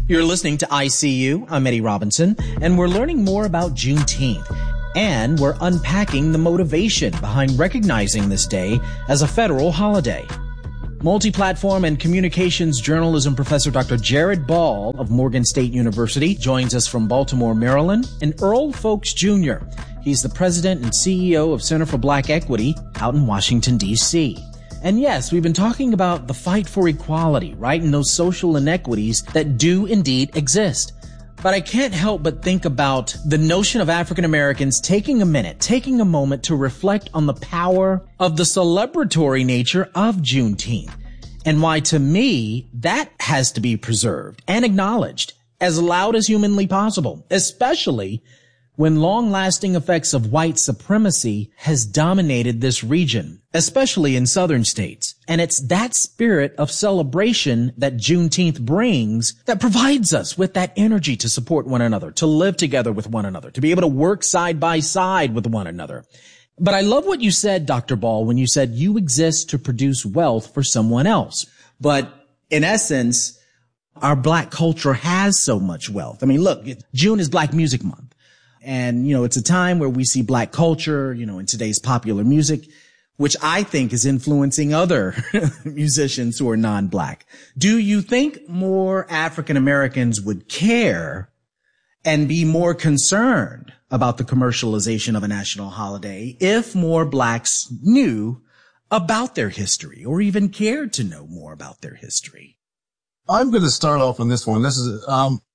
You're listening to ICU. I'm Eddie Robinson, and we're learning more about Juneteenth. And we're unpacking the motivation behind recognizing this day as a federal holiday. Multi-platform and communications journalism professor Dr. Jared Ball of Morgan State University joins us from Baltimore, Maryland, and Earl Folks Jr. He's the president and CEO of Center for Black Equity out in Washington, D.C. And yes, we've been talking about the fight for equality, right, and those social inequities that do indeed exist. But I can't help but think about the notion of African Americans taking a moment to reflect on the power of the celebratory nature of Juneteenth, and why, to me, that has to be preserved and acknowledged as loud as humanly possible, especially when long-lasting effects of white supremacy has dominated this region, especially in southern states. And it's that spirit of celebration that Juneteenth brings that provides us with that energy to support one another, to live together with one another, to be able to work side by side with one another. But I love what you said, Dr. Ball, when you said you exist to produce wealth for someone else. But in essence, our Black culture has so much wealth. I mean, look, June is Black Music Month. And, it's a time where we see Black culture, in today's popular music, which I think is influencing other musicians who are non-Black. Do you think more African Americans would care and be more concerned about the commercialization of a national holiday if more Blacks knew about their history or even cared to know more about their history? I'm going to start off on this one. This is,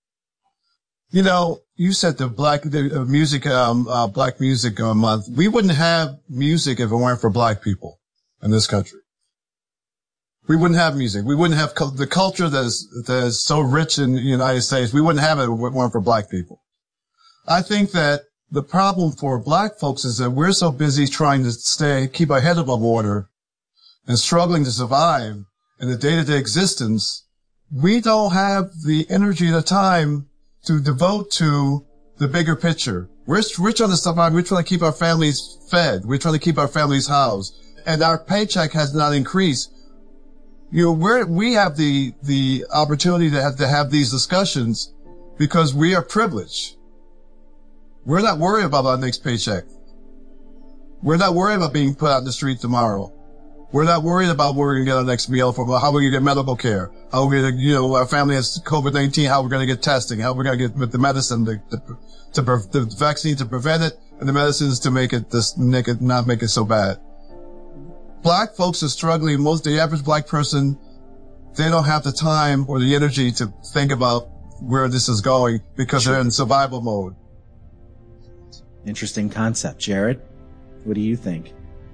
you said the Black Music Month. We wouldn't have music if it weren't for Black people in this country. We wouldn't have music. We wouldn't have the culture that is so rich in the United States. We wouldn't have it if it weren't for Black people. I think that the problem for Black folks is that we're so busy trying to keep our head above water and struggling to survive in the day-to-day existence. We don't have the energy and the time to devote to the bigger picture. We're trying to survive. We're trying to keep our families fed. We're trying to keep our families housed. And our paycheck has not increased. We have the opportunity to have these discussions because we are privileged. We're not worried about our next paycheck. We're not worried about being put out in the street tomorrow. We're not worried about where we're going to get our next meal from, how we're going to get medical care, how we're going to, our family has COVID-19, how we're going to get testing, how we're going to get the medicine, the vaccine to prevent it, and the medicines to not make it so bad. Black folks are struggling. The average Black person, they don't have the time or the energy to think about where this is going because they're in survival mode. Interesting concept. Jared, what do you think?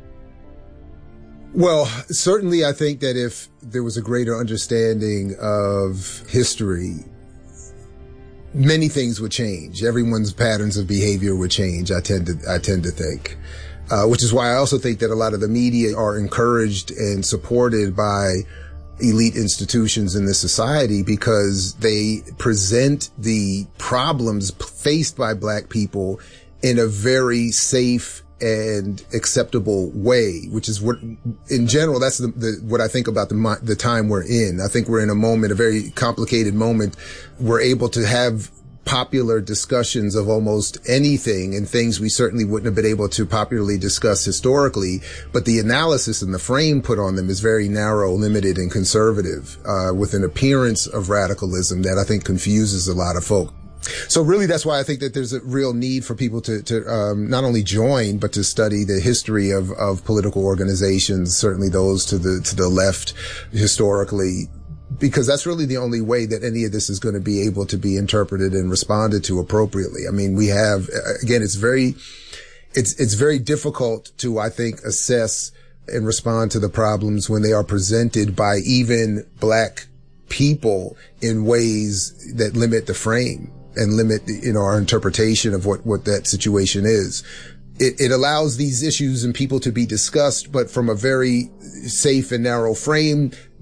Well, certainly I think that if there was a greater understanding of history, many things would change. Everyone's patterns of behavior would change, I tend to think. Which is why I also think that a lot of the media are encouraged and supported by elite institutions in this society because they present the problems faced by Black people in a very safe and acceptable way, which is what, in general, that's what I think about the time we're in. I think we're in a very complicated moment. We're able to have popular discussions of almost anything and things we certainly wouldn't have been able to popularly discuss historically, but the analysis and the frame put on them is very narrow, limited, and conservative, with an appearance of radicalism that I think confuses a lot of folk. So really, that's why I think that there's a real need for people to not only join, but to study the history of political organizations, certainly those to the left historically, because that's really the only way that any of this is going to be able to be interpreted and responded to appropriately. I mean, we have, again, it's very difficult to, I think, assess and respond to the problems when they are presented by even Black people in ways that limit the frame and limit, our interpretation of what that situation is. It allows these issues and people to be discussed, but from a very safe and narrow frame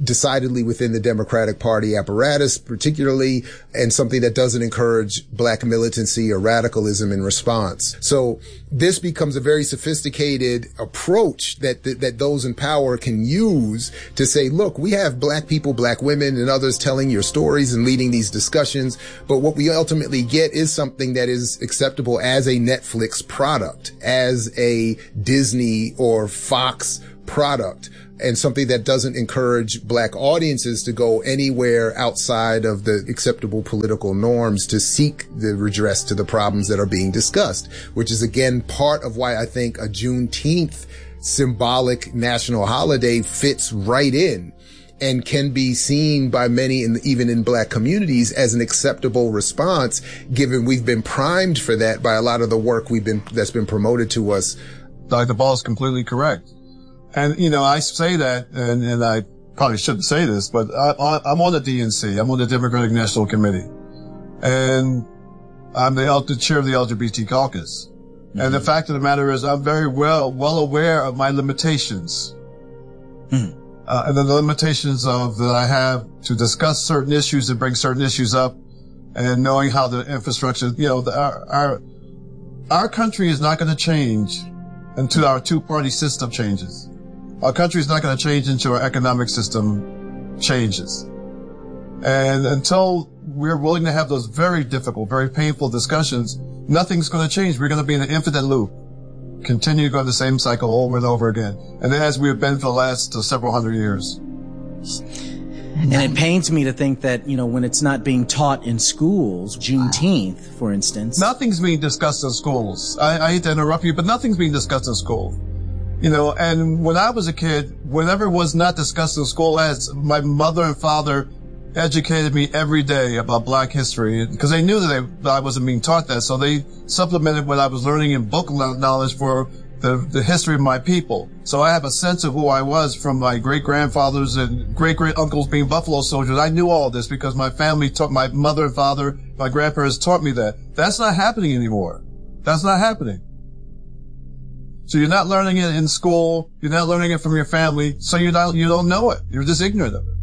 decidedly within the Democratic Party apparatus, particularly, and something that doesn't encourage black militancy or radicalism in response. So this becomes a very sophisticated approach that those in power can use to say, look, we have black people, black women, and others telling your stories and leading these discussions. But what we ultimately get is something that is acceptable as a Netflix product, as a Disney or Fox product, and something that doesn't encourage black audiences to go anywhere outside of the acceptable political norms to seek the redress to the problems that are being discussed, which is again part of why I think a Juneteenth symbolic national holiday fits right in and can be seen by many, even in black communities, as an acceptable response, given we've been primed for that by a lot of the work that's been promoted to us. Dr. Ball is completely correct. And, I say that, and I probably shouldn't say this, but I'm on the DNC. I'm on the Democratic National Committee. And I'm the chair of the LGBT caucus. Mm-hmm. And the fact of the matter is I'm very well aware of my limitations. Mm-hmm. And the limitations that I have to discuss certain issues and bring certain issues up, and knowing how the infrastructure, our country is not going to change until our two-party system changes. Our country is not going to change until our economic system changes. And until we're willing to have those very difficult, very painful discussions, nothing's going to change. We're going to be in an infinite loop, continue to go the same cycle over and over again. And as we've been for the last several hundred years. And it pains me to think that, when it's not being taught in schools, Juneteenth, for instance. Nothing's being discussed in schools. I hate to interrupt you, but nothing's being discussed in school. And when I was a kid, whatever was not discussed in school, as my mother and father educated me every day about black history, because they knew that I wasn't being taught that. So they supplemented what I was learning in book knowledge for the history of my people. So I have a sense of who I was from my great-grandfathers and great-great-uncles being Buffalo Soldiers. I knew all this because my family taught, my mother and father, my grandparents taught me that. That's not happening anymore. That's not happening. So you're not learning it in school. You're not learning it from your family. So you don't know it. You're just ignorant of it.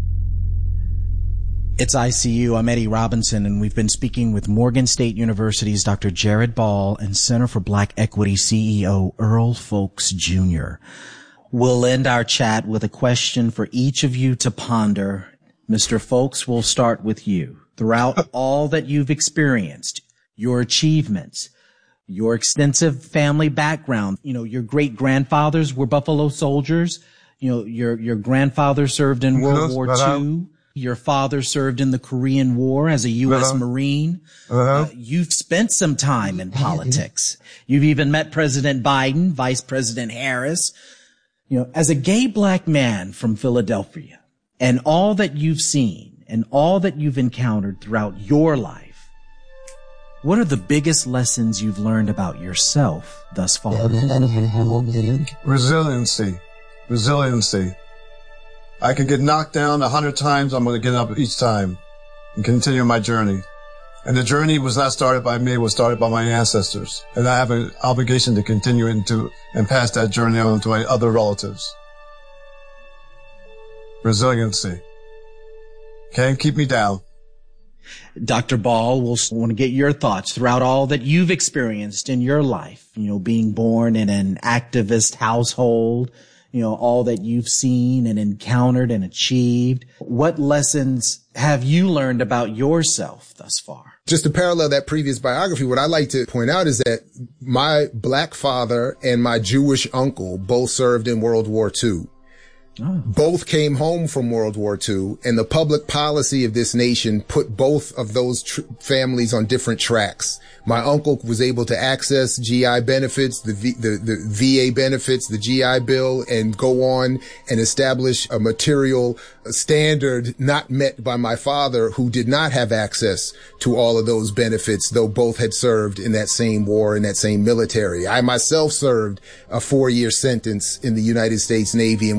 It's ICU. I'm Eddie Robinson, and we've been speaking with Morgan State University's Dr. Jared Ball and Center for Black Equity CEO Earl Folks Jr. We'll end our chat with a question for each of you to ponder. Mr. Folks, we'll start with you. Throughout all that you've experienced, your achievements, your extensive family background, your great-grandfathers were Buffalo Soldiers, your grandfather served in World War II. Your father served in the Korean War as a U.S. Marine. You've spent some time in politics. You've even met President Biden, Vice President Harris. As a gay black man from Philadelphia, and all that you've seen and all that you've encountered throughout your life, what are the biggest lessons you've learned about yourself thus far? Resiliency. I can get knocked down 100 times. I'm going to get up each time and continue my journey. And the journey was not started by me. It was started by my ancestors. And I have an obligation to continue and pass that journey on to my other relatives. Resiliency. Can't keep me down. Dr. Ball, we'll want to get your thoughts throughout all that you've experienced in your life, being born in an activist household, all that you've seen and encountered and achieved. What lessons have you learned about yourself thus far? Just to parallel that previous biography, what I like to point out is that my black father and my Jewish uncle both served in World War II. Oh. Both came home from World War II, and the public policy of this nation put both of those families on different tracks. My uncle was able to access GI benefits, the VA benefits, the GI Bill, and go on and establish a material standard not met by my father, who did not have access to all of those benefits, though both had served in that same war, in that same military. I myself served a 4-year sentence in the United States Navy and was sent to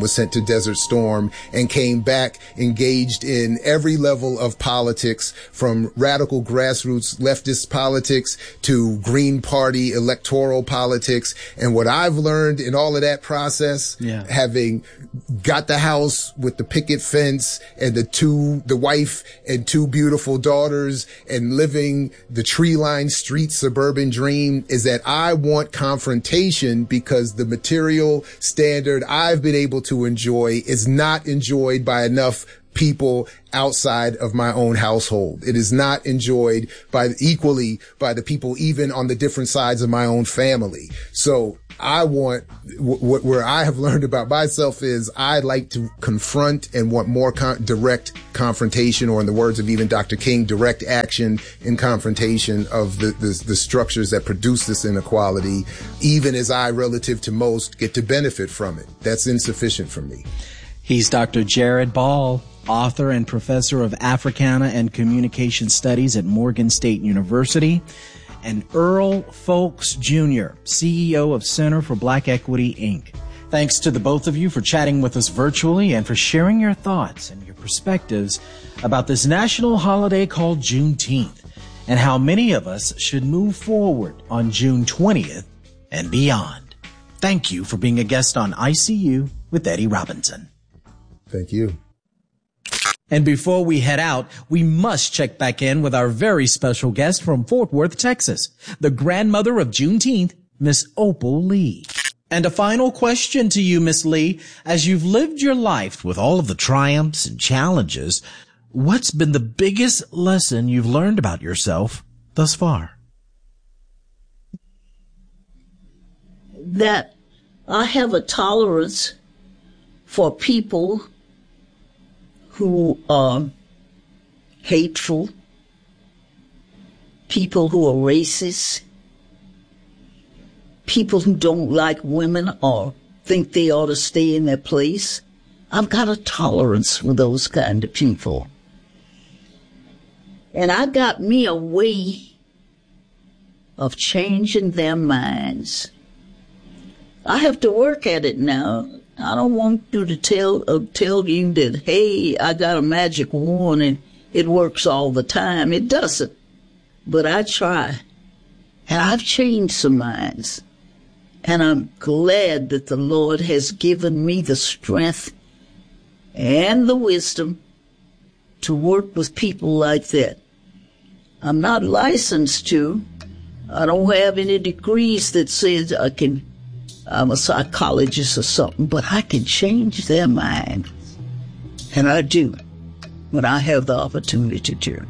Desert Storm and came back engaged in every level of politics, from radical grassroots leftist politics to Green Party electoral politics. And what I've learned in all of that process, having got the house with the picket fence and the wife and two beautiful daughters and living the tree-lined street suburban dream, is that I want confrontation, because the material standard I've been able to enjoy is not enjoyed by enough people outside of my own household. It is not enjoyed equally by the people even on the different sides of my own family. So I want, where I have learned about myself is I like to confront and want more direct confrontation, or in the words of even Dr. King, direct action in confrontation of the structures that produce this inequality, even as I, relative to most, get to benefit from it. That's insufficient for me. He's Dr. Jared Ball, author and professor of Africana and Communication Studies at Morgan State University, and Earl Folks Jr., CEO of Center for Black Equity, Inc. Thanks to the both of you for chatting with us virtually and for sharing your thoughts and your perspectives about this national holiday called Juneteenth, and how many of us should move forward on June 20th and beyond. Thank you for being a guest on ICU with Eddie Robinson. Thank you. And before we head out, we must check back in with our very special guest from Fort Worth, Texas, the grandmother of Juneteenth, Miss Opal Lee. And a final question to you, Miss Lee. As you've lived your life with all of the triumphs and challenges, what's been the biggest lesson you've learned about yourself thus far? That I have a tolerance for people who are hateful, people who are racist, people who don't like women or think they ought to stay in their place. I've got a tolerance for those kind of people. And I got me a way of changing their minds. I have to work at it now. I don't want you to tell you that, hey, I got a magic wand and it works all the time. It doesn't. But I try. And I've changed some minds. And I'm glad that the Lord has given me the strength and the wisdom to work with people like that. I'm not licensed to. I don't have any degrees that says I'm a psychologist or something, but I can change their mind. And I do, when I have the opportunity to.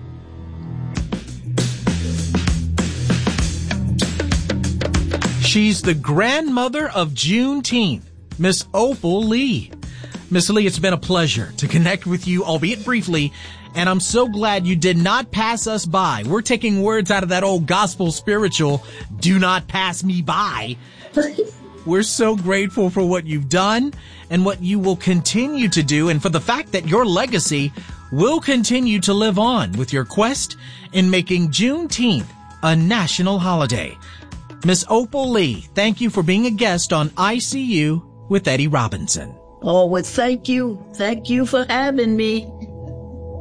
She's the grandmother of Juneteenth, Miss Opal Lee. Miss Lee, it's been a pleasure to connect with you, albeit briefly, and I'm so glad you did not pass us by. We're taking words out of that old gospel spiritual, do not pass me by. We're so grateful for what you've done and what you will continue to do, and for the fact that your legacy will continue to live on with your quest in making Juneteenth a national holiday. Miss Opal Lee, thank you for being a guest on ICU with Eddie Robinson. Oh, well, thank you. Thank you for having me.